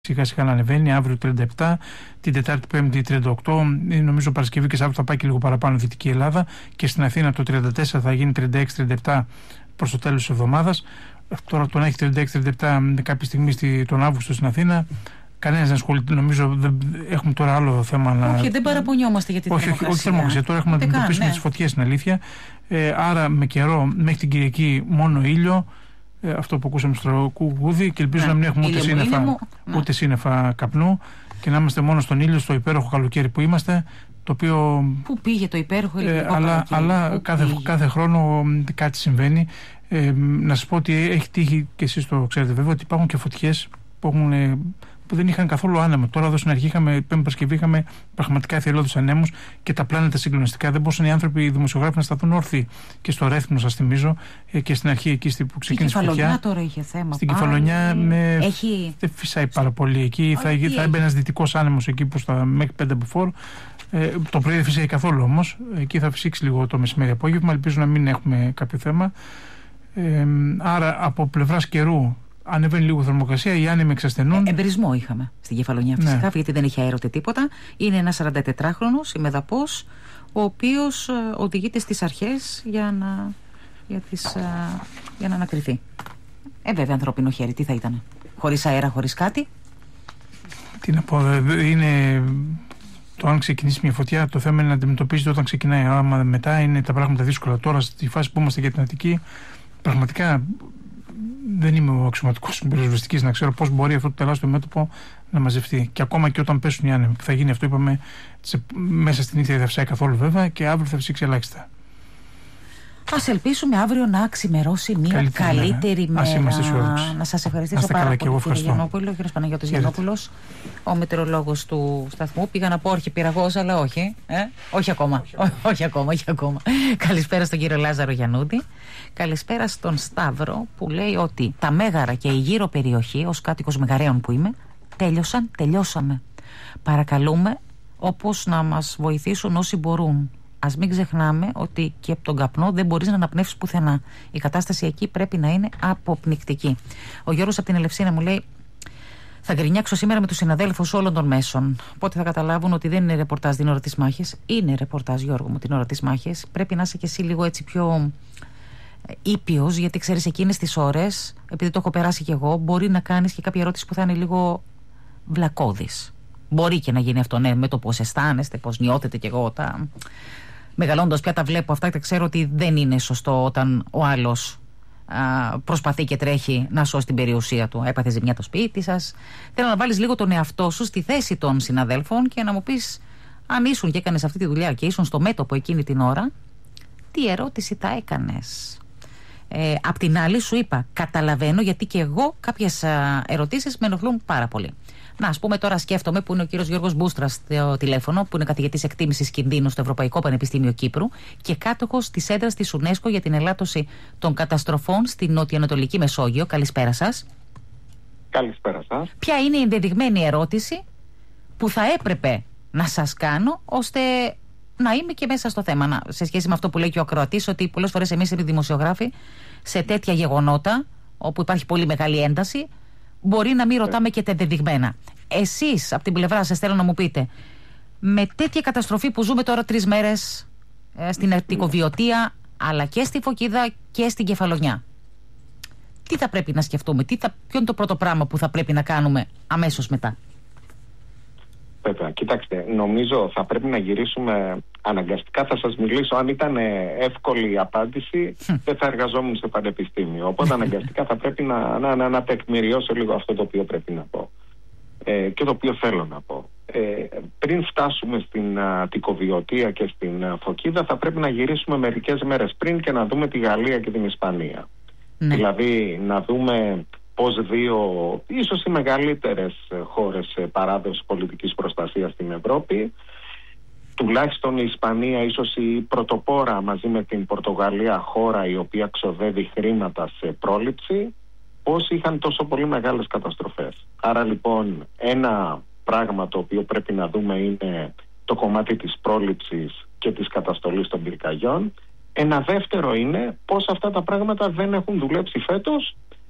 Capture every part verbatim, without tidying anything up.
σιγά σιγά να ανεβαίνει, αύριο τριάντα επτά, την Τετάρτη Πέμπτη τριάντα οκτώ, νομίζω Παρασκευή και Σάββατο θα πάει και λίγο παραπάνω Δυτική Ελλάδα, και στην Αθήνα το τριάντα τέσσερα θα γίνει τριάντα έξι τριάντα επτά προς το τέλος της εβδομάδας. Τώρα το να έχει τριάντα έξι τριάντα επτά κάποια στιγμή στη, τον Αύγουστο στην Αθήνα, κανένας δεν ασχολείται. Νομίζω δεν, έχουμε τώρα άλλο θέμα να. Όχι, δεν παραπονιόμαστε για την όχι, θερμοκρασία. Όχι, θερμοκρασία. Τώρα έχουμε να αντιμετωπίσουμε ναι. τις φωτιές στην αλήθεια. Ε, άρα με καιρό μέχρι την Κυριακή μόνο ήλιο. Ε, αυτό που ακούσαμε στο κουκούδι, και ελπίζω ναι. να μην έχουμε ούτε σύννεφα, μου, ούτε ναι. σύννεφα καπνού, και να είμαστε μόνο στον ήλιο, στο υπέροχο καλοκαίρι που είμαστε. Το οποίο, πού πήγε το υπέροχο ε, αλλά, αλλά κάθε, κάθε χρόνο κάτι συμβαίνει. Ε, να σας πω ότι έχει τύχει, και εσείς το ξέρετε βέβαια, ότι υπάρχουν και φωτιές που, έχουν, ε, που δεν είχαν καθόλου άνεμο. Τώρα εδώ στην αρχή είχαμε, Πέμπτη Παρασκευή, είχαμε πραγματικά εθελώδους ανέμους και τα πλάνετα συγκλονιστικά. Δεν μπορούσαν οι άνθρωποι, οι δημοσιογράφοι, να σταθούν όρθιοι. Και στο Ρέθμνο, σας θυμίζω, ε, και στην αρχή εκεί που ξεκίνησε η φωτιά. Τώρα είχε θέμα. Στην Κεφαλονιά με... έχει... δεν φυσάει πάρα πολύ εκεί. Θα, θα έμπαινε ένας δυτικός άνεμος εκεί προς τα μέχρι πέντε μποφόρ. Ε, το πρωί δεν φυσάει καθόλου όμως. Εκεί θα φυσήξει λίγο το μεσημέρι απόγευμα. Ελπίζω να μην έχουμε κάποιο θέμα. Ε, άρα από πλευράς καιρού ανεβαίνει λίγο θερμοκρασία, οι άνεμοι εξασθενούν. Ε, εμπερισμό είχαμε στην Κεφαλονιά φυσικά, ναι. γιατί δεν είχε αέροτε τίποτα. Είναι ένας σαραντατετράχρονος ημεδαπός, ο οποίος ε, οδηγείται στις αρχές για να, για τις, ε, για να ανακριθεί. Ε, βέβαια, ανθρώπινο χέρι, τι θα ήταν. Χωρίς αέρα, χωρίς κάτι. Τι να πω, είναι. Το αν ξεκινήσει μια φωτιά, το θέμα είναι να αντιμετωπίζεται όταν ξεκινάει. Άμα μετά είναι τα πράγματα δύσκολα. Τώρα, στη φάση που είμαστε για την Αττική, πραγματικά δεν είμαι ο αξιωματικός πυροσβεστικής να ξέρω πώς μπορεί αυτό το τεράστιο μέτωπο να μαζευτεί. Και ακόμα και όταν πέσουν οι άνεμοι. Θα γίνει αυτό, είπαμε, μέσα στην νύχτα δεν θα φυσάει καθόλου βέβαια, και αύριο θα φυσήξει ελάχιστα. Ας ελπίσουμε αύριο να ξημερώσει μια καλύτερη, καλύτερη μέρα. Ας είμαστε αισιόδοξοι. Να σας ευχαριστήσω πάρα πολύ, κύριε Γιαννόπουλο, κύριος Παναγιώτης Γιαννόπουλος, ο μετεωρολόγος του σταθμού. Πήγα να πω όρχη πυραγός, αλλά όχι. Ε? Όχι ακόμα. όχι ακόμα, όχι ακόμα. Καλησπέρα στον κύριο Λάζαρο Γιαννούτη. Καλησπέρα στον Σταύρο, που λέει ότι τα Μέγαρα και η γύρω περιοχή, ως κάτοικος Μεγαραίων που είμαι, τέλειωσαν, τελειώσαμε. Παρακαλούμε όπως να μας βοηθήσουν όσοι μπορούν. Ας μην ξεχνάμε ότι και από τον καπνό δεν μπορείς να αναπνεύσεις πουθενά. Η κατάσταση εκεί πρέπει να είναι αποπνικτική. Ο Γιώργος από την Ελευσίνα μου λέει: θα γκρινιάξω σήμερα με τους συναδέλφους όλων των μέσων. Πότε θα καταλάβουν ότι δεν είναι ρεπορτάζ την ώρα της μάχης. Είναι ρεπορτάζ, Γιώργο μου, την ώρα της μάχης. Πρέπει να είσαι και εσύ λίγο έτσι πιο ήπιος, γιατί ξέρεις, εκείνες τις ώρες, επειδή το έχω περάσει κι εγώ, μπορεί να κάνεις και κάποια ερώτηση που θα είναι λίγο βλακώδης. Μπορεί και να γίνει αυτό, ναι, με το πώς αισθάνεστε, πώς νιώθετε κι εγώ. Τα... Μεγαλώντας πια τα βλέπω αυτά και ξέρω ότι δεν είναι σωστό όταν ο άλλος α, προσπαθεί και τρέχει να σώσει την περιουσία του. Έπαθε ζημιά το σπίτι σας. Θέλω να βάλεις λίγο τον εαυτό σου στη θέση των συναδέλφων και να μου πεις, αν ήσουν και έκανες αυτή τη δουλειά και ήσουν στο μέτωπο εκείνη την ώρα, τι ερώτηση θα έκανες. Ε, απ' την άλλη σου είπα, καταλαβαίνω, γιατί και εγώ κάποιες α, ερωτήσεις με ενοχλούν πάρα πολύ. Να, ας πούμε τώρα, σκέφτομαι που είναι ο κύριος Γιώργος Μπούστρας στο τηλέφωνο, που είναι καθηγητής εκτίμησης κινδύνου στο Ευρωπαϊκό Πανεπιστήμιο Κύπρου και κάτοχος της έδρας της UNESCO για την ελάττωση των καταστροφών στην νοτιοανατολική Μεσόγειο. Καλησπέρα σας. Καλησπέρα σας. Ποια είναι η ενδεδειγμένη ερώτηση που θα έπρεπε να σας κάνω, ώστε να είμαι και μέσα στο θέμα, να, σε σχέση με αυτό που λέει και ο ακροατής, ότι πολλές φορές εμείς οι δημοσιογράφοι σε τέτοια γεγονότα, όπου υπάρχει πολύ μεγάλη ένταση, μπορεί να μην ρωτάμε και τα ενδεδειγμένα. Εσείς από την πλευρά σας θέλω να μου πείτε, με τέτοια καταστροφή που ζούμε τώρα τρεις μέρες ε, στην Αττικοβιωτία, αλλά και στη Φωκίδα και στην Κεφαλονιά, τι θα πρέπει να σκεφτούμε, τι θα, ποιο είναι το πρώτο πράγμα που θα πρέπει να κάνουμε αμέσως μετά? Βέβαια, κοιτάξτε, νομίζω θα πρέπει να γυρίσουμε αναγκαστικά. Θα σας μιλήσω, αν ήταν εύκολη η απάντηση, δεν θα εργαζόμουν σε πανεπιστήμιο. Οπότε αναγκαστικά θα πρέπει να, να, να, να τεκμηριώσω λίγο αυτό το οποίο πρέπει να πω ε, και το οποίο θέλω να πω. Ε, πριν φτάσουμε στην Αττικοβιωτία και στην Φωκίδα, θα πρέπει να γυρίσουμε μερικές μέρες πριν και να δούμε τη Γαλλία και την Ισπανία. Ναι. Δηλαδή να δούμε πώς δύο, ίσως οι μεγαλύτερες χώρες παράδοσης πολιτικής προστασίας στην Ευρώπη, τουλάχιστον η Ισπανία, ίσως η πρωτοπόρα μαζί με την Πορτογαλία χώρα η οποία ξοδεύει χρήματα σε πρόληψη, πώς είχαν τόσο πολύ μεγάλες καταστροφές. Άρα λοιπόν ένα πράγμα το οποίο πρέπει να δούμε είναι το κομμάτι της πρόληψης και της καταστολής των πυρκαγιών. Ένα δεύτερο είναι πώς αυτά τα πράγματα δεν έχουν δουλέψει φέτος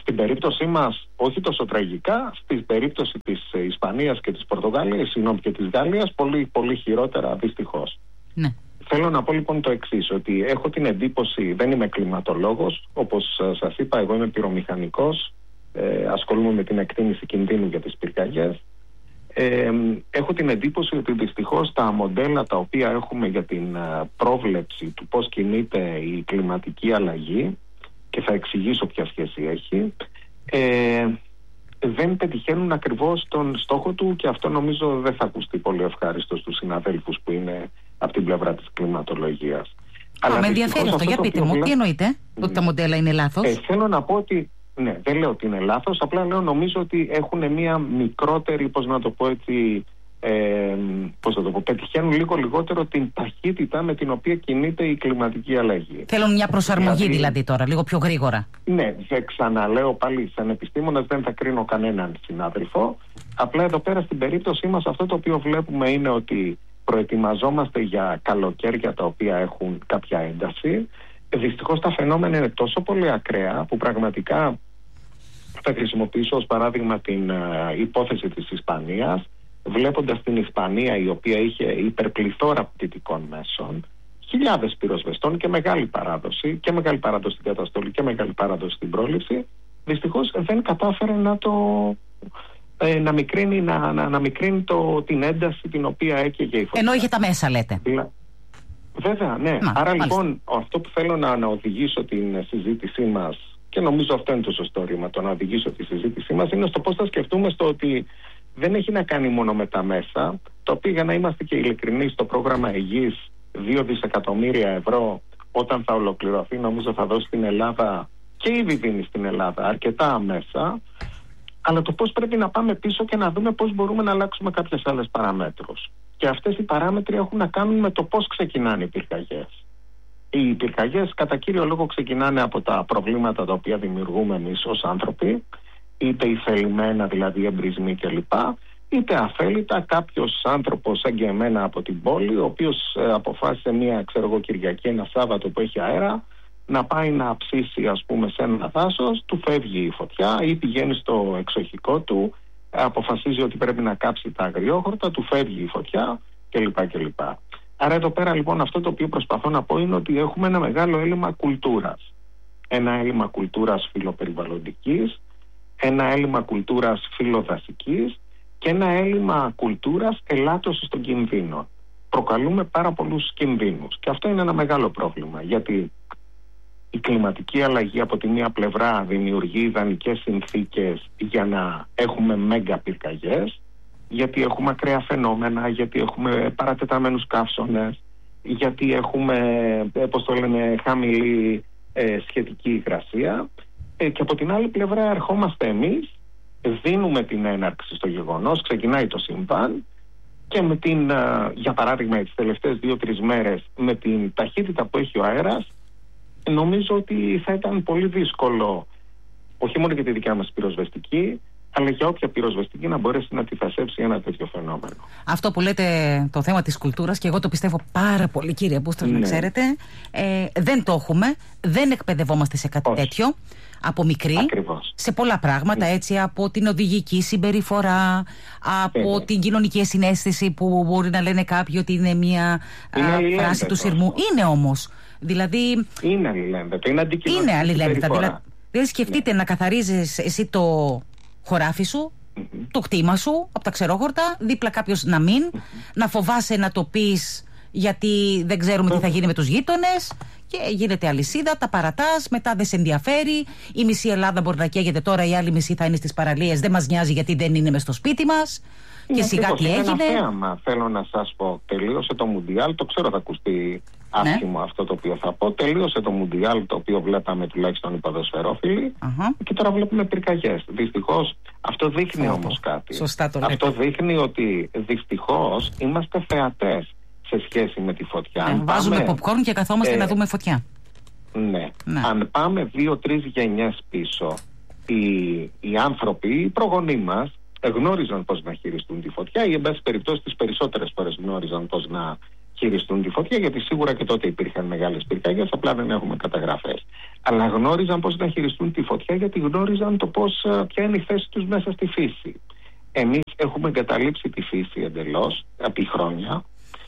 στην περίπτωσή μας όχι τόσο τραγικά, στην περίπτωση της Ισπανίας και της Πορτογαλίας, συγγνώμη, και της Γαλλίας, πολύ, πολύ χειρότερα δυστυχώς. Ναι. Θέλω να πω λοιπόν το εξής, ότι έχω την εντύπωση, δεν είμαι κλιματολόγος, όπως σας είπα, εγώ είμαι πυρομηχανικός, ε, ασχολούμαι με την εκτίμηση κινδύνου για τις πυρκαγιές. Ε, έχω την εντύπωση ότι δυστυχώς τα μοντέλα τα οποία έχουμε για την πρόβλεψη του πώς κινείται η κλιματική αλλαγή, και θα εξηγήσω ποια σχέση έχει, ε, δεν πετυχαίνουν ακριβώς τον στόχο του, και αυτό νομίζω δεν θα ακουστεί πολύ ευχάριστο στους συναδέλφους που είναι από την πλευρά της κλιματολογίας. Α, με ενδιαφέρει αυτό, για πείτε μου, βλέπω... τι εννοείτε, ναι. Ότι τα μοντέλα είναι λάθος? Ε, θέλω να πω ότι, ναι, δεν λέω ότι είναι λάθος, απλά λέω νομίζω ότι έχουν μια μικρότερη, πώς να το πω έτσι, ε, πώς να το πω, πετυχαίνουν λίγο λιγότερο την ταχύτητα με την οποία κινείται η κλιματική αλλαγή. Θέλουν μια προσαρμογή δηλαδή, δηλαδή τώρα, λίγο πιο γρήγορα. Ναι, δεν ξαναλέω πάλι σαν επιστήμονας, δεν θα κρίνω κανέναν συνάδελφο. Απλά εδώ πέρα στην περίπτωσή μας αυτό το οποίο βλέπουμε είναι ότι προετοιμαζόμαστε για καλοκαίρια τα οποία έχουν κάποια ένταση. Δυστυχώς τα φαινόμενα είναι τόσο πολύ ακραία που πραγματικά θα χρησιμοποιήσω ως παράδειγμα την uh, υπόθεση της Ισπανίας. Βλέποντας την Ισπανία, η οποία είχε υπερπληθώρα πτυτικών μέσων, χιλιάδες πυροσβεστών και μεγάλη παράδοση, και μεγάλη παράδοση στην καταστολή και μεγάλη παράδοση στην πρόληψη, δυστυχώς δεν κατάφερε να το ε, να μικρύνει, να, να, να μικρύνει το, την ένταση την οποία έκαιγε η φωτιά. Ενώ είχε τα μέσα, λέτε. Βέβαια, ναι. Να, Άρα μάλιστα. Λοιπόν, αυτό που θέλω να, να οδηγήσω την συζήτησή μας, και νομίζω αυτό είναι το σωστό ρήμα, το να οδηγήσω τη συζήτησή μας, είναι στο πώς θα σκεφτούμε στο ότι δεν έχει να κάνει μόνο με τα μέσα, το οποίο, για να είμαστε και ειλικρινείς, στο πρόγραμμα Αιγής δύο δισεκατομμύρια ευρώ όταν θα ολοκληρωθεί, νομίζω θα δώσει στην Ελλάδα, και ήδη δίνει στην Ελλάδα, αρκετά μέσα, αλλά το πώς πρέπει να πάμε πίσω και να δούμε πώς μπορούμε να αλλάξουμε κάποιες άλλες παραμέτρους. Και αυτές οι παράμετροι έχουν να κάνουν με το πώς ξεκινάνε οι πυρκαγιές. Οι πυρκαγιές κατά κύριο λόγο ξεκινάνε από τα προβλήματα τα οποία δημιουργούμε εμείς ως άνθρωποι, είτε ηθελημένα, δηλαδή εμπρισμοί κλπ, είτε αφέλητα κάποιος άνθρωπος σαν και εμένα από την πόλη, ο οποίος ε, αποφάσισε μια, ξέρω εγώ, Κυριακή, ένα Σάββατο που έχει αέρα, να πάει να ψήσει, ας πούμε, σε ένα δάσος, του φεύγει η φωτιά ή πηγαίνει στο εξοχικό του, αποφασίζει ότι πρέπει να κάψει τα αγριόχορτα, του φεύγει η φωτιά κλπ. κλπ. Άρα εδώ πέρα λοιπόν αυτό το οποίο προσπαθώ να πω είναι ότι έχουμε ένα μεγάλο έλλειμμα κουλτούρας. Ένα έλλειμμα κουλτούρας φιλοπεριβαλλοντικής, ένα έλλειμμα κουλτούρας φιλοδασικής και ένα έλλειμμα κουλτούρας ελάττωσης των κινδύνων. Προκαλούμε πάρα πολλούς κινδύνους και αυτό είναι ένα μεγάλο πρόβλημα, γιατί η κλιματική αλλαγή από τη μία πλευρά δημιουργεί ιδανικές συνθήκες για να έχουμε μέγα πυρκαγιές, γιατί έχουμε ακραία φαινόμενα, γιατί έχουμε παρατεταμένους καύσωνες, γιατί έχουμε, πώς το λένε, χαμηλή ε, σχετική υγρασία, ε, και από την άλλη πλευρά ερχόμαστε εμείς, δίνουμε την έναρξη στο γεγονός, ξεκινάει το συμβάν και με την, ε, για παράδειγμα τις τελευταίες δύο-τρεις μέρες, με την ταχύτητα που έχει ο αέρας, νομίζω ότι θα ήταν πολύ δύσκολο, όχι μόνο για τη δικιά μας πυροσβεστική, αλλά για όποια πυροσβεστική να μπορέσει να αντιθασέψει ένα τέτοιο φαινόμενο. Αυτό που λέτε, το θέμα της κουλτούρας, και εγώ το πιστεύω πάρα πολύ, κύριε Μπούστρος, ναι. Να ξέρετε, ε, δεν το έχουμε, δεν εκπαιδευόμαστε σε κάτι όχι. τέτοιο από μικρή. Ακριβώς. Σε πολλά πράγματα, έτσι, από την οδηγική συμπεριφορά, από ε, την κοινωνική συναίσθηση που μπορεί να λένε κάποιοι ότι είναι μια είναι α, φράση του σειρμού. Είναι όμως. Δηλαδή, είναι αλληλένδετο, είναι αντικειμενικό. Είναι αλληλένδετο. Δηλαδή, δηλαδή, σκεφτείτε ναι. να καθαρίζεις εσύ το χωράφι σου, mm-hmm. το κτήμα σου από τα ξερόχορτα, δίπλα κάποιος να μην, mm-hmm. να φοβάσαι να το πεις γιατί δεν ξέρουμε mm-hmm. τι θα γίνει με τους γείτονες, και γίνεται αλυσίδα, τα παρατάς, μετά δεν σε ενδιαφέρει, η μισή Ελλάδα μπορεί να καίγεται τώρα, η άλλη μισή θα είναι στις παραλίες, δεν μας νοιάζει γιατί δεν είναι μες στο σπίτι μας. Και είναι σιγά τι έγινε. Ένα θέαμα, θέλω να σας πω. Τελείωσε το Μουντιάλ, το ξέρω θα ακουστεί άσχημο ναι. αυτό το οποίο θα πω. Τελείωσε το Μουντιάλ, το οποίο βλέπαμε τουλάχιστον οι ποδοσφαιρόφιλοι, uh-huh. και τώρα βλέπουμε πυρκαγιές. Δυστυχώς αυτό δείχνει oh, όμως κάτι. Σωστά το αυτό δείχνει ότι δυστυχώς είμαστε θεατές σε σχέση με τη φωτιά. Ναι, βάζουμε πάμε, popcorn και καθόμαστε ε, να δούμε φωτιά. Ναι. ναι. Αν πάμε δύο-τρεις γενιές πίσω, οι, οι άνθρωποι, οι προγονείς μας, γνώριζαν πώς να χειριστούν τη φωτιά ή εν πάση περιπτώσει τις περισσότερες φορές γνώριζαν πώς να χειριστούν τη φωτιά, γιατί σίγουρα και τότε υπήρχαν μεγάλες πυρκαγιές, απλά δεν έχουμε καταγραφές. Αλλά γνώριζαν πώς να χειριστούν τη φωτιά, γιατί γνώριζαν το πώς, ποια είναι η θέση τους μέσα στη φύση. Εμείς έχουμε εγκαταλείψει τη φύση εντελώς, επί χρόνια.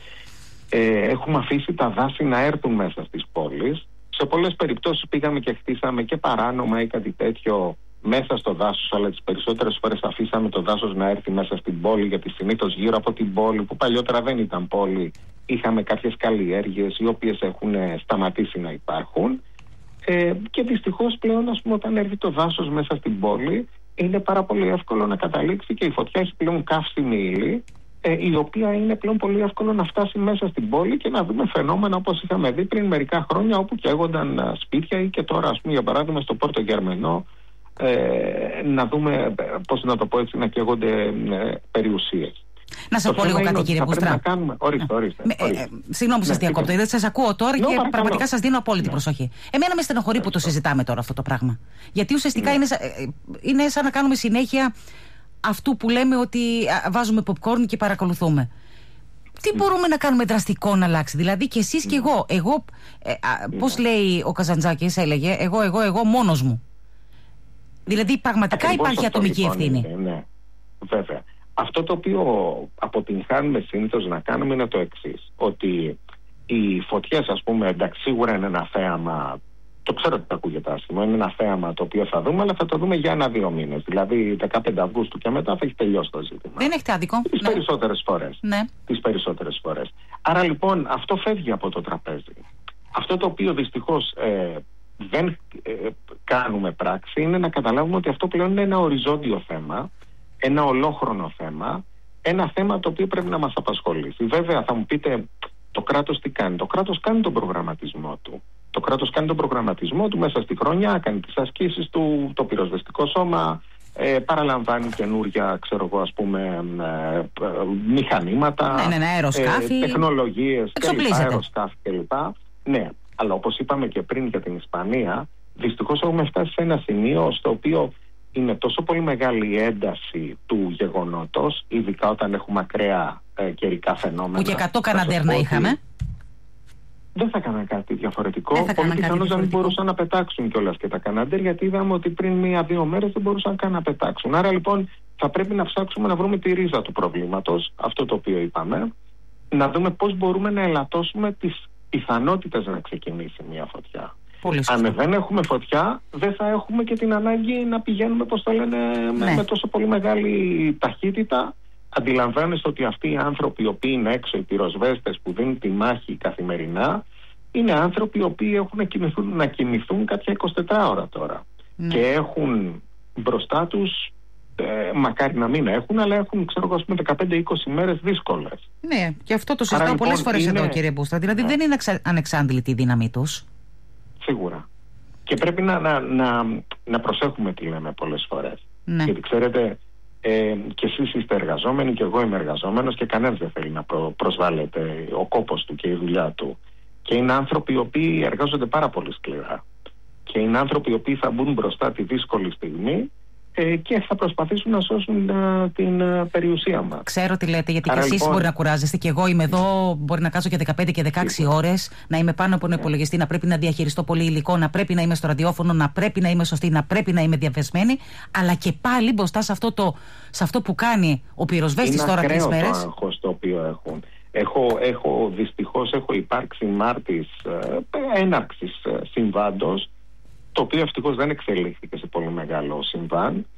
Ε, έχουμε αφήσει τα δάση να έρθουν μέσα στις πόλεις. Σε πολλές περιπτώσεις πήγαμε και χτίσαμε και παράνομα ή κάτι τέτοιο μέσα στο δάσος, αλλά τις περισσότερες φορές αφήσαμε το δάσος να έρθει μέσα στην πόλη, γιατί συνήθως γύρω από την πόλη, που παλιότερα δεν ήταν πόλη, είχαμε κάποιες καλλιέργειες οι οποίες έχουν σταματήσει να υπάρχουν. Ε, και δυστυχώς πλέον, ας πούμε, όταν έρθει το δάσος μέσα στην πόλη, είναι πάρα πολύ εύκολο να καταλήξει και η φωτιά έχει πλέον καύσιμη ύλη, ε, η οποία είναι πλέον πολύ εύκολο να φτάσει μέσα στην πόλη και να δούμε φαινόμενα όπως είχαμε δει πριν μερικά χρόνια, όπου καίγονταν σπίτια, ή και τώρα, ας πούμε, για παράδειγμα, στο Πόρτο Γερμενό, ε, να δούμε, πώς να το πω έτσι, να καίγονται ε, περιουσίες. Να σας πω λίγο κάτι, κύριε Μπούστρα. Ορίστε, ορίστε. Συγγνώμη που σας διακόπτω, δεν σας ακούω τώρα και πραγματικά σας δίνω απόλυτη προσοχή. Εμένα με στενοχωρεί που το συζητάμε τώρα αυτό το πράγμα. Γιατί ουσιαστικά είναι σαν να κάνουμε συνέχεια αυτού που λέμε ότι βάζουμε popcorn και παρακολουθούμε. Τι μπορούμε να κάνουμε δραστικό να αλλάξει? Δηλαδή και εσείς και εγώ. Εγώ, πώς λέει ο Καζαντζάκης, έλεγε, εγώ, εγώ, εγώ μόνος μου. Δηλαδή πραγματικά υπάρχει ατομική ευθύνη. Ναι, βέβαια. Αυτό το οποίο αποτυγχάνουμε συνήθως να κάνουμε είναι το εξής. Ότι οι φωτιές, ας πούμε, εντάξει, σίγουρα είναι ένα θέαμα, το ξέρω ότι ακούγεται άσχημα, είναι ένα θέαμα το οποίο θα δούμε, αλλά θα το δούμε για ένα-δύο μήνες. Δηλαδή δεκαπέντε Αυγούστου και μετά θα έχει τελειώσει το ζήτημα. Δεν έχετε άδικο. Τις ναι. περισσότερες φορές. Ναι. Τις περισσότερες φορές. Άρα λοιπόν αυτό φεύγει από το τραπέζι. Αυτό το οποίο δυστυχώς ε, δεν ε, κάνουμε πράξη είναι να καταλάβουμε ότι αυτό πλέον είναι ένα οριζόντιο θέμα, ένα ολόχρονο θέμα, ένα θέμα το οποίο πρέπει να μας απασχολήσει. Βέβαια θα μου πείτε, το κράτος τι κάνει? Το κράτος κάνει τον προγραμματισμό του. Το κράτος κάνει τον προγραμματισμό του μέσα στη χρονιά, κάνει τις ασκήσεις του, το πυροσβεστικό σώμα, ε, παραλαμβάνει καινούρια, ξέρω εγώ, ας πούμε, ε, ε, μηχανήματα, ναι, ναι, ναι, αεροσκάφη, ε, τεχνολογίες, κλπ, αεροσκάφη κλπ. Ναι, αλλά όπως είπαμε και πριν για την Ισπανία, δυστυχώς έχουμε φτάσει σε ένα σημείο στο οποίο είναι τόσο πολύ μεγάλη η ένταση του γεγονότος, ειδικά όταν έχουμε ακραία ε, καιρικά φαινόμενα. Που και εκατό Καναντέρ να είχαμε. Δεν θα έκαναν κάτι διαφορετικό. Πολύ πιθανώς να μην μπορούσαν να πετάξουν κιόλας και τα Καναντέρ, γιατί είδαμε ότι πριν μία-δύο μέρες δεν μπορούσαν καν να πετάξουν. Άρα λοιπόν θα πρέπει να ψάξουμε να βρούμε τη ρίζα του προβλήματος, αυτό το οποίο είπαμε, να δούμε πώς μπορούμε να ελαττώσουμε τις πιθανότητες να ξεκινήσει μια φωτιά. Αν δεν έχουμε φωτιά, δεν θα έχουμε και την ανάγκη να πηγαίνουμε, πώς το λένε, ναι. με, με τόσο πολύ μεγάλη ταχύτητα. Αντιλαμβάνεστε ότι αυτοί οι άνθρωποι οι οποίοι είναι έξω, οι πυροσβέστες που δίνουν τη μάχη καθημερινά, είναι άνθρωποι οι οποίοι έχουν κινηθούν, να κινηθούν κάποια εικοσιτετράωρα τώρα. Ναι. Και έχουν μπροστά τους, ε, μακάρι να μην έχουν, αλλά έχουν, ξέρω εγώ, δεκαπέντε είκοσι μέρες δύσκολες. Ναι, και αυτό το συζητάω πολλές λοιπόν, φορές είναι... εδώ, κύριε Μπούστρα. Δηλαδή ναι. δεν είναι ανεξάντλητη η δύναμή τους. Σίγουρα. Και πρέπει να, να, να, να προσέχουμε τι λέμε πολλές φορές. Ναι. Γιατί ξέρετε, ε, και εσείς είστε εργαζόμενοι και εγώ είμαι εργαζόμενος και κανένας δεν θέλει να προ, προσβάλλεται ο κόπος του και η δουλειά του. Και είναι άνθρωποι οι οποίοι εργάζονται πάρα πολύ σκληρά. Και είναι άνθρωποι οι οποίοι θα μπουν μπροστά τη δύσκολη στιγμή ε, και θα προσπαθήσουν να σώσουν α, την α, περιουσία μας. Ξέρω τι λέτε, γιατί Άρα, και εσείς λοιπόν... μπορεί να κουράζεστε και εγώ είμαι εδώ, μπορεί να κάτσω και δεκαπέντε και δεκαέξι ώρες, να είμαι πάνω από ένα υπολογιστή, να πρέπει να διαχειριστώ πολύ υλικό, να πρέπει να είμαι στο ραδιόφωνο, να πρέπει να είμαι σωστή, να πρέπει να είμαι διαβεσμένη, αλλά και πάλι μπροστά σε αυτό, το, σε αυτό που κάνει ο πυροσβέστης τώρα τρεις μέρες. Είναι ακραίο το άγχος το οποίο έχουν. Έχω, έχω, δυστυχώς έχω υπάρξει μάρτης ε, έναρξης ε, συμβάντος, το οποίο ευτυχώς δεν εξελίχθηκε σε πολύ μεγάλο συμβάν,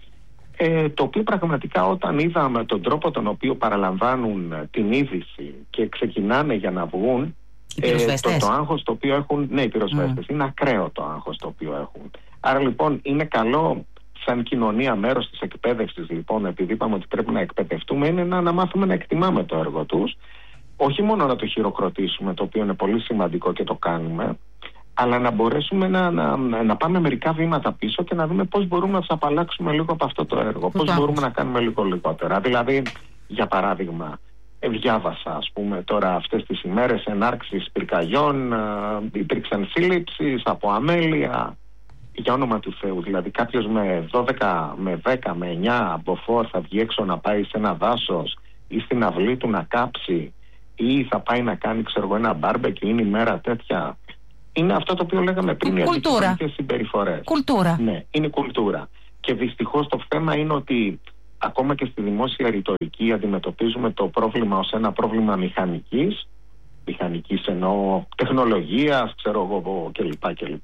ε, το οποίο πραγματικά όταν είδαμε τον τρόπο τον οποίο παραλαμβάνουν την είδηση και ξεκινάνε για να βγουν, ε, το, το άγχος το οποίο έχουν, ναι, οι πυροσβέστες, mm. είναι ακραίο το άγχος το οποίο έχουν. Άρα λοιπόν είναι καλό σαν κοινωνία, μέρος της εκπαίδευσης, λοιπόν, επειδή είπαμε ότι πρέπει να εκπαιδευτούμε, είναι να, να μάθουμε να εκτιμάμε το έργο τους, όχι μόνο να το χειροκροτήσουμε, το οποίο είναι πολύ σημαντικό και το κάνουμε, αλλά να μπορέσουμε να, να, να πάμε μερικά βήματα πίσω και να δούμε πώς μπορούμε να τους απαλλάξουμε λίγο από αυτό το έργο, πώς μπορούμε να κάνουμε λίγο λιγότερα. Δηλαδή, για παράδειγμα, διάβασα, ας πούμε, τώρα αυτές τις ημέρες ενάρξεις πυρκαγιών, υπήρξαν σύλληψεις από αμέλεια, για όνομα του Θεού. Δηλαδή κάποιος με δώδεκα, με δέκα, με εννιά μποφόρ θα βγει έξω να πάει σε ένα δάσος ή στην αυλή του να κάψει ή θα πάει να κάνει, ξέρω εγώ, ένα μπάρμπεκι, είναι η μέρα τέτοια. Είναι αυτό το οποίο λέγαμε πριν, οι αντικειμενικές συμπεριφορές. Κουλτούρα. Ναι, είναι κουλτούρα. Και δυστυχώς το θέμα είναι ότι ακόμα και στη δημόσια ρητορική αντιμετωπίζουμε το πρόβλημα ως ένα πρόβλημα μηχανικής, μηχανικής εννοώ τεχνολογίας, ξέρω εγώ, κλπ. κλπ.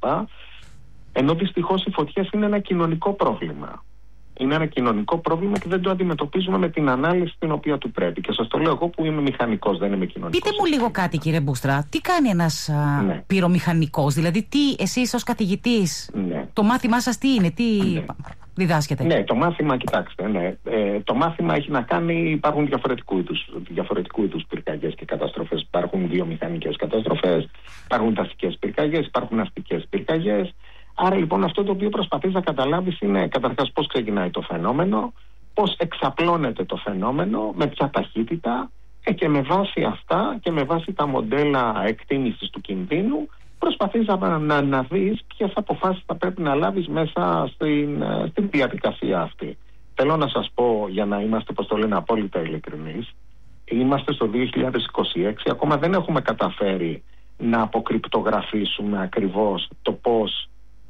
Ενώ δυστυχώς οι φωτιές είναι ένα κοινωνικό πρόβλημα. Είναι ένα κοινωνικό πρόβλημα και δεν το αντιμετωπίζουμε με την ανάλυση την οποία του πρέπει. Και σας το λέω εγώ που είμαι μηχανικός, δεν είμαι κοινωνικός. Πείτε μου λίγο κάτι, κύριε Μπούστρα. Τι κάνει ένας ναι. πυρομηχανικός, δηλαδή τι εσείς ως καθηγητής, ναι. το μάθημά σας τι είναι, τι ναι. διδάσκετε? Ναι, το μάθημα, κοιτάξτε, ναι. ε, το μάθημα έχει να κάνει, υπάρχουν διαφορετικού είδους, διαφορετικού είδους πυρκαγιές και καταστροφές. Υπάρχουν βιομηχανικές καταστροφές, υπάρχουν δασικές πυρκαγιές, υπάρχουν αστικές πυρκαγιές. Άρα λοιπόν αυτό το οποίο προσπαθείς να καταλάβεις είναι καταρχάς πώς ξεκινάει το φαινόμενο, πώς εξαπλώνεται το φαινόμενο, με ποια ταχύτητα ε, και με βάση αυτά και με βάση τα μοντέλα εκτίμησης του κινδύνου προσπαθείς να, να, να δεις ποιες αποφάσεις θα πρέπει να λάβεις μέσα στην, στην διαδικασία αυτή. Θέλω να σας πω, για να είμαστε, πώς το λένε, απόλυτα ειλικρινείς, είμαστε στο δύο χιλιάδες είκοσι έξι, ακόμα δεν έχουμε καταφέρει να αποκρυπτογραφήσουμε ακριβώς το πώς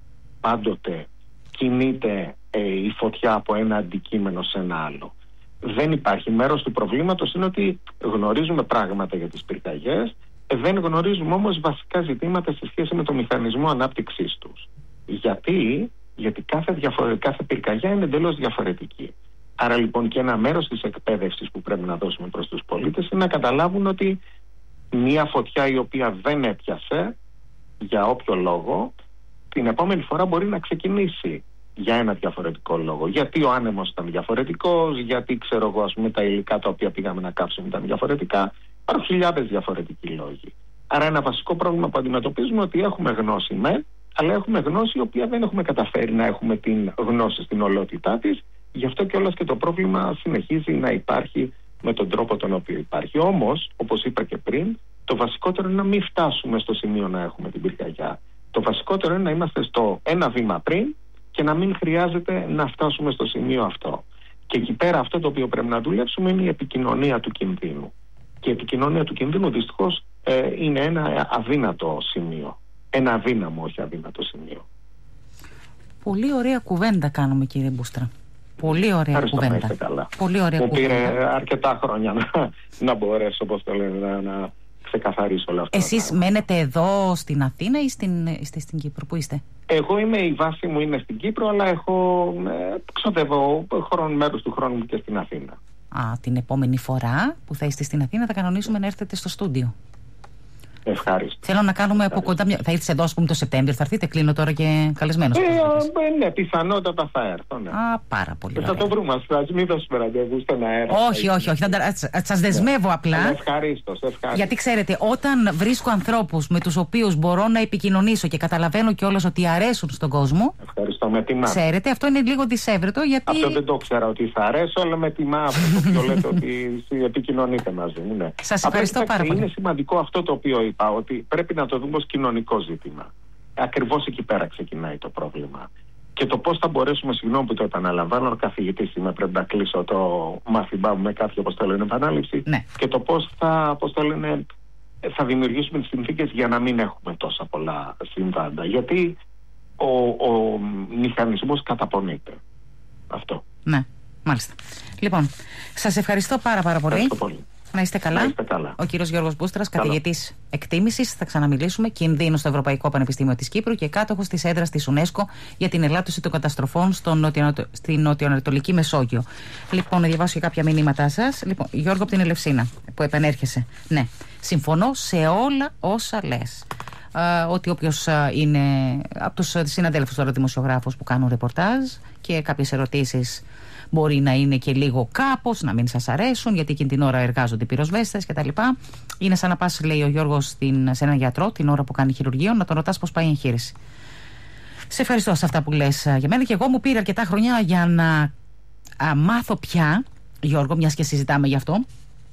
πάντοτε κινείται ε, η φωτιά από ένα αντικείμενο σε ένα άλλο. Δεν υπάρχει. Μέρος του προβλήματος είναι ότι γνωρίζουμε πράγματα για τις πυρκαγιές, ε, δεν γνωρίζουμε όμως βασικά ζητήματα σε σχέση με το μηχανισμό ανάπτυξής τους. Γιατί, Γιατί κάθε, διαφορε... κάθε πυρκαγιά είναι εντελώς διαφορετική. Άρα λοιπόν και ένα μέρος της εκπαίδευσης που πρέπει να δώσουμε προς τους πολίτες είναι να καταλάβουν ότι μια φωτιά η οποία δεν έπιασε για όποιο λόγο, την επόμενη φορά μπορεί να ξεκινήσει για ένα διαφορετικό λόγο. Γιατί ο άνεμος ήταν διαφορετικός, γιατί ξέρω εγώ, ας πούμε, τα υλικά τα οποία πήγαμε να κάψουμε ήταν διαφορετικά. Υπάρχουν χιλιάδες διαφορετικοί λόγοι. Άρα ένα βασικό πρόβλημα που αντιμετωπίζουμε ότι έχουμε γνώση με, αλλά έχουμε γνώση η οποία δεν έχουμε καταφέρει να έχουμε την γνώση στην ολότητά της. Γι' αυτό και όλας και το πρόβλημα συνεχίζει να υπάρχει με τον τρόπο τον οποίο υπάρχει. Όμως, όπως είπα και πριν, το βασικότερο είναι να μην φτάσουμε στο σημείο να έχουμε την πυρκαγιά. Το βασικότερο είναι να είμαστε στο ένα βήμα πριν και να μην χρειάζεται να φτάσουμε στο σημείο αυτό. Και εκεί πέρα αυτό το οποίο πρέπει να δουλέψουμε είναι η επικοινωνία του κινδύνου. Και η επικοινωνία του κινδύνου δυστυχώς ε, είναι ένα αδύνατο σημείο. Ένα αδύναμο, όχι αδύνατο σημείο. Πολύ ωραία κουβέντα κάνουμε, κύριε Μπούστρα. Πολύ ωραία Ευχαριστώ, κουβέντα. να είστε καλά. Πολύ ωραία Μου κουβέντα. πήρε αρκετά χρόνια να, να μπορέσω, όπως το λένε, να, να ξεκαθαρίσω όλα αυτά. Εσείς μένετε εδώ στην Αθήνα ή στην, είστε στην Κύπρο? Πού είστε? Εγώ είμαι, η βάση μου είναι στην Κύπρο, αλλά έχω ε, ξοδεύω χρόνο, μέρος του χρόνου μου και στην Αθήνα. Α, την επόμενη φορά που θα είστε στην Αθήνα θα κανονίσουμε να έρθετε στο στούντιο. Ευχαριστώ. Θέλω να κάνουμε από κοντά μια... Θα έρθεις εδώ, ας πούμε, το Σεπτέμβριο, θα έρθετε, κλείνω τώρα και καλεσμένος. Ε, ναι, πιθανότατα θα έρθω, ναι. Α, πάρα πολύ ωραία. Θα το βρούμε, ας μην δώσουμε ραντεβού στον αέρα. Όχι, όχι, όχι. Σας δεσμεύω απλά. Ευχαρίστω, ευχαριστώ. Γιατί ξέρετε, όταν βρίσκω ανθρώπους με τους οποίους μπορώ να επικοινωνήσω και καταλαβαίνω κιόλας ότι αρέσουν στον κόσμο. Ευχαριστώ, με τιμά. Ξέρετε, αυτό είναι λίγο δυσέβρετο, γιατί. Αυτό δεν το ξέρα ότι θα αρέσω, αλλά με τιμά αυτό που λέτε ότι επικοινωνείτε μαζί μου. Ναι. Σας ευχαριστώ Απλά, πάρα πολύ. Είναι σημαντικό αυτό το οποίο είπα, ότι πρέπει να το δούμε ως κοινωνικό ζήτημα. Ακριβώς εκεί πέρα ξεκινάει το πρόβλημα. Και το πώς θα μπορέσουμε, συγγνώμη που το επαναλαμβάνω, καθηγητής είμαι, πρέπει να κλείσω το μάθημά μου με κάποια, όπως το λένε, επανάληψη. Ναι. Και το πώς θα, πώς το λένε, θα δημιουργήσουμε τις συνθήκες για να μην έχουμε τόσα πολλά συμβάντα. Γιατί ο, ο μηχανισμός καταπονείται. Αυτό. Ναι, μάλιστα. Λοιπόν, σας ευχαριστώ πάρα πάρα πολύ. Ευχαριστώ πολύ. Να είστε καλά. Να είστε καλά. Ο κύριος Γιώργος Μπούστρας, καθηγητής εκτίμησης, θα ξαναμιλήσουμε, κινδύνου στο Ευρωπαϊκό Πανεπιστήμιο της Κύπρου και κάτοχος της έδρας της UNESCO για την ελάττωση των καταστροφών στο νοτιο, στη νοτιοανατολική Μεσόγειο. Λοιπόν, να διαβάσω και κάποια μηνύματά σας. Λοιπόν, Γιώργο από την Ελευσίνα, που επανέρχεσαι. Ναι, συμφωνώ σε όλα όσα λες. Uh, ότι όποιος uh, είναι από τους συναδέλφους τώρα δημοσιογράφους που κάνουν ρεπορτάζ και κάποιες ερωτήσεις μπορεί να είναι και λίγο κάπως, να μην σας αρέσουν, γιατί εκείνη την ώρα εργάζονται οι πυροσβέστες κτλ. Είναι σαν να πας, λέει ο Γιώργος, στην, σε έναν γιατρό την ώρα που κάνει χειρουργείο, να τον ρωτάς πώς πάει η εγχείρηση. Σε ευχαριστώ σε αυτά που λες για μένα, και εγώ μου πήρε αρκετά χρονιά για να α, μάθω πια, Γιώργο, μιας και συζητάμε γι' αυτό,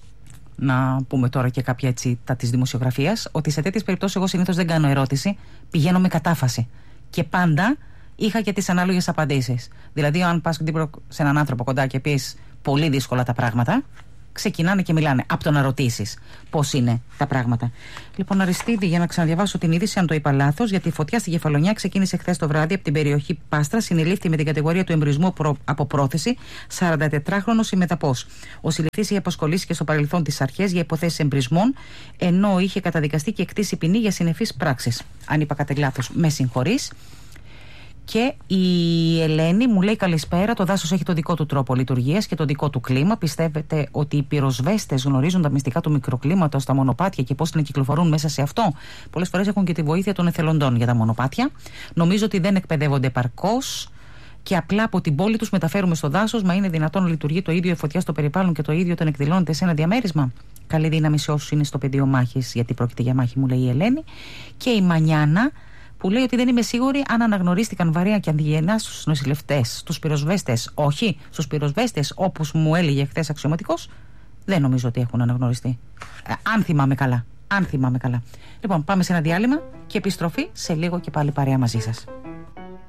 να πούμε τώρα και κάποια έτσι τα της δημοσιογραφίας, ότι σε τέτοιες περιπτώσεις εγώ συνήθως δεν κάνω ερώτηση, πηγαίνω με κατάφαση. Και πάντα είχα και τις ανάλογες απαντήσεις. Δηλαδή, αν πας σε έναν άνθρωπο κοντά και πεις πολύ δύσκολα τα πράγματα, ξεκινάνε και μιλάνε. Από το να ρωτήσεις πώς είναι τα πράγματα. Λοιπόν, Αριστίδη, για να ξαναδιαβάσω την είδηση, αν το είπα λάθος, γιατί η φωτιά στη Κεφαλονιά ξεκίνησε χθες το βράδυ από την περιοχή Πάστρα. Συνελήφθη με την κατηγορία του εμπρισμού από πρόθεση σαραντατετράχρονος ημεταπός. Ο συλληφθής είχε απασχολήσει και στο παρελθόν τις αρχές για υποθέσεις εμπρισμών, ενώ είχε καταδικαστεί και εκτίσει ποινή για συνεφείς πράξεις. Αν είπα κάτι λάθος, με συγχωρείς. Και η Ελένη μου λέει καλησπέρα. Το δάσος έχει το δικό του τρόπο λειτουργίας και το δικό του κλίμα. Πιστεύετε ότι οι πυροσβέστες γνωρίζουν τα μυστικά του μικροκλίματος, τα μονοπάτια και πώς να κυκλοφορούν μέσα σε αυτό? Πολλές φορές έχουν και τη βοήθεια των εθελοντών για τα μονοπάτια. Νομίζω ότι δεν εκπαιδεύονται επαρκώς και απλά από την πόλη τους μεταφέρουμε στο δάσος. Μα είναι δυνατόν να λειτουργεί το ίδιο η φωτιά στο περιβάλλον και το ίδιο όταν εκδηλώνεται σε ένα διαμέρισμα? Καλή δύναμη σε όσους είναι στο πεδίο μάχης, γιατί πρόκειται για μάχη, μου λέει η Ελένη. Και η Μανιάνα, που λέει ότι δεν είμαι σίγουρη αν αναγνωρίστηκαν βαρέα και αντιγενά στους νοσηλευτές, στους πυροσβέστες. Όχι, στους πυροσβέστες, όπως μου έλεγε χθες αξιωματικός, δεν νομίζω ότι έχουν αναγνωριστεί. Ε, αν θυμάμαι καλά. Αν θυμάμαι καλά. Λοιπόν, πάμε σε ένα διάλειμμα και επιστροφή σε λίγο και πάλι παρέα μαζί σας.